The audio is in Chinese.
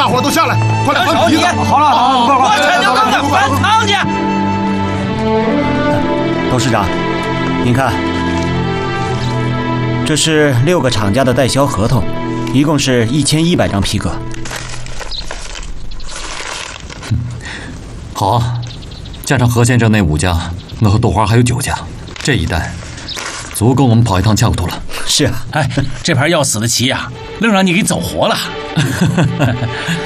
大伙都下来，快来搬皮子！ 好了， 我才能跟我翻汤去。 董事长，您看，这是6个厂家的代销合同，一共是1100张皮革。 好，加上何先生那5家，我和豆花还有9家，这一单足够我们跑一趟恰骨头了。 是啊， 哎，这盘要死的棋呀，愣让你给走活了。